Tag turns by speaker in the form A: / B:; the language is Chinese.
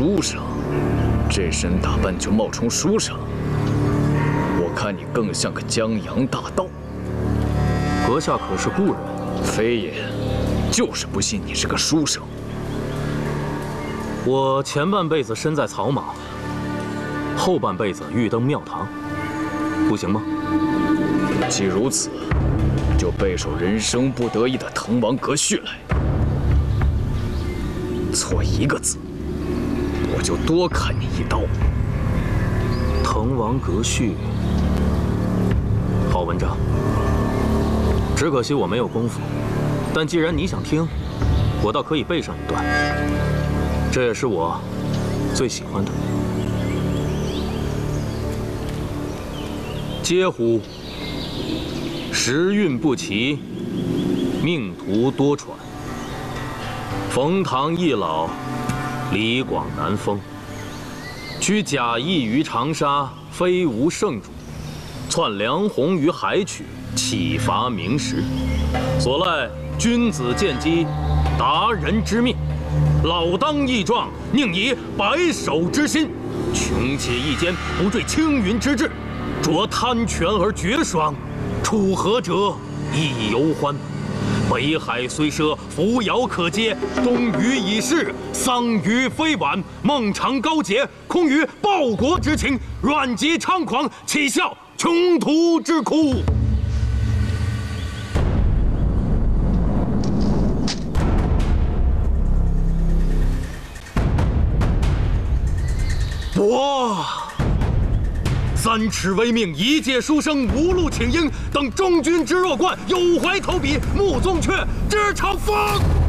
A: 书生，这身打扮就冒充书生，我看你更像个江洋大盗。
B: 阁下可是故人？
A: 非也，就是不信你是个书生。
B: 我前半辈子身在草莽，后半辈子欲登庙堂，不行吗？
A: 既如此，就背首人生不得已的《滕王阁序》来。错一个字，我就多砍你一刀。《
B: 滕王阁序》，好文章，只可惜我没有功夫。但既然你想听，我倒可以背上一段。这也是我最喜欢的。嗟乎！时运不齐，命途多舛。冯唐易老，李广难封。居贾谊于长沙，非无圣主；窜梁鸿于海曲，岂乏明时。所赖君子见机，达人之命。老当益壮，宁以白首之心；穷且益坚，不坠青云之志。濯贪泉而绝爽，楚河者亦犹欢。北海虽赊，扶摇可接；东隅已逝，桑榆非晚。孟尝高洁，空余报国之情；阮籍猖狂，岂效穷途之哭？我三尺为命，一介书生，无路请缨，等中军之弱冠，有怀投笔，穆宗悫之朝风。